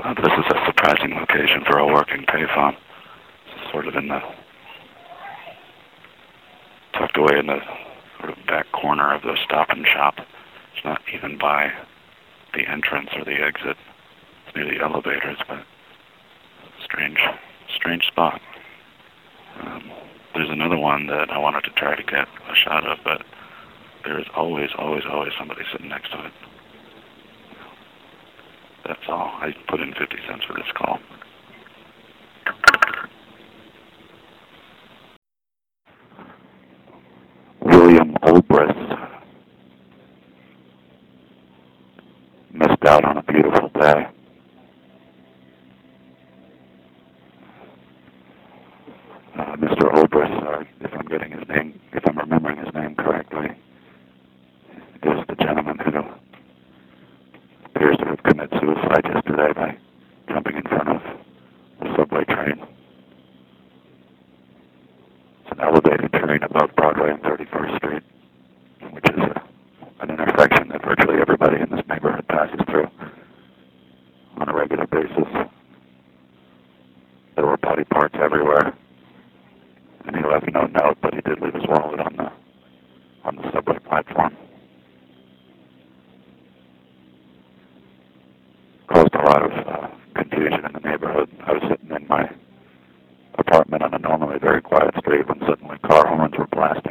This is a surprising location for a working payphone. It's sort of in the tucked away in the sort of back corner of the Stop and Shop. It's not even by the entrance or the exit. It's near the elevators, but strange spot. There's another one that I wanted to try to get a shot of, but there is always somebody sitting next to it. That's all. I put in 50 cents for this call. William Olbrist missed out on a beautiful day. Mr. Olbrist, if I'm remembering his name correctly, is the gentleman who appears to have committed suicide yesterday by jumping in front of a subway train. It's an elevated train above Broadway and 31st Street, which is an intersection that virtually everybody in this neighborhood passes through on a regular basis. There were body parts everywhere, and he left no note, but he did leave his wallet on the subway platform. Caused a lot of confusion in the neighborhood. I was sitting in my apartment on a normally very quiet street when suddenly car horns were blasted